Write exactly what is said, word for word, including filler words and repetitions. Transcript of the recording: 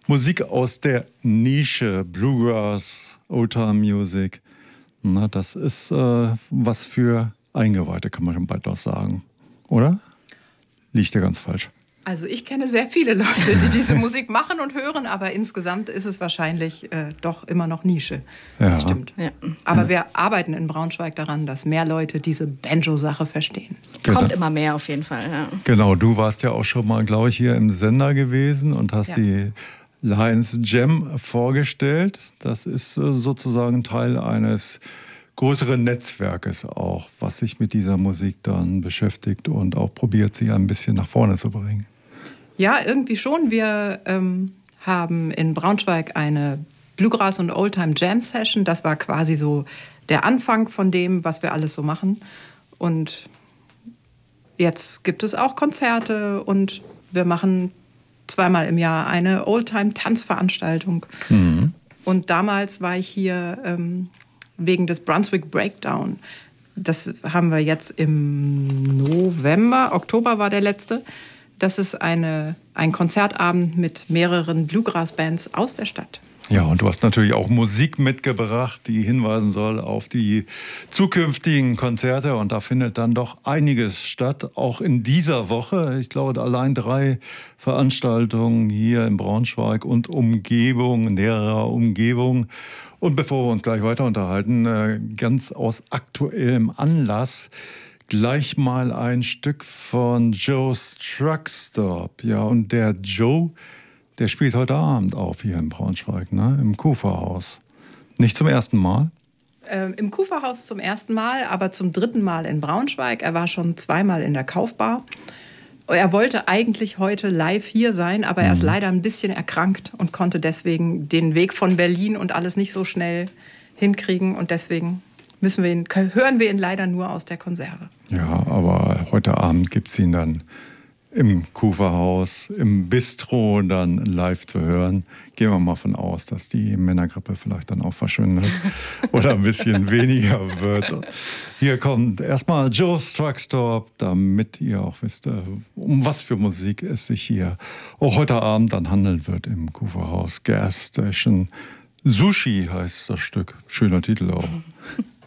Musik aus der Nische, Bluegrass, Oldtime Music. Na, das ist äh, was für Eingeweihte, kann man schon bald noch sagen. Oder? Liegt ja ganz falsch. Also ich kenne sehr viele Leute, die diese Musik machen und hören, aber insgesamt ist es wahrscheinlich äh, doch immer noch Nische. Ja. Das stimmt. Ja. Aber Ja. wir arbeiten in Braunschweig daran, dass mehr Leute diese Banjo-Sache verstehen. Genau. Kommt immer mehr auf jeden Fall. Ja. Genau, du warst ja auch schon mal, glaube ich, hier im Sender gewesen und hast Ja. die Lions Jam vorgestellt. Das ist äh, sozusagen Teil eines größeren Netzwerkes auch, was sich mit dieser Musik dann beschäftigt und auch probiert, sie ein bisschen nach vorne zu bringen. Ja, irgendwie schon. Wir ähm, haben in Braunschweig eine Bluegrass- und Oldtime-Jam-Session. Das war quasi so der Anfang von dem, was wir alles so machen. Und jetzt gibt es auch Konzerte und wir machen zweimal im Jahr eine Oldtime-Tanzveranstaltung. Mhm. Und damals war ich hier ähm, wegen des Brunswick Breakdown. Das haben wir jetzt im November, Oktober war der letzte. Das ist eine, ein Konzertabend mit mehreren Bluegrass-Bands aus der Stadt. Ja, und du hast natürlich auch Musik mitgebracht, die hinweisen soll auf die zukünftigen Konzerte. Und da findet dann doch einiges statt, auch in dieser Woche. Ich glaube, allein drei Veranstaltungen hier in Braunschweig und Umgebung, näherer Umgebung. Und bevor wir uns gleich weiter unterhalten, ganz aus aktuellem Anlass, gleich mal ein Stück von Joe's Truck Stop. Ja, und der Joe, der spielt heute Abend auf hier in Braunschweig, ne? Im Kuferhaus. Nicht zum ersten Mal? Ähm, Im Kuferhaus zum ersten Mal, aber zum dritten Mal in Braunschweig. Er war schon zweimal in der Kaufbar. Er wollte eigentlich heute live hier sein, aber er ist leider ein bisschen erkrankt und konnte deswegen den Weg von Berlin und alles nicht so schnell hinkriegen. Und deswegen müssen wir ihn, hören wir ihn leider nur aus der Konserve. Ja, aber heute Abend gibt es ihn dann im Kuferhaus, im Bistro dann live zu hören. Gehen wir mal von aus, dass die Männergrippe vielleicht dann auch verschwindet oder ein bisschen weniger wird. Hier kommt erstmal Joe's Truck Stop, damit ihr auch wisst, um was für Musik es sich hier auch heute Abend dann handeln wird im Kuferhaus Gas Station. Sushi heißt das Stück. Schöner Titel auch.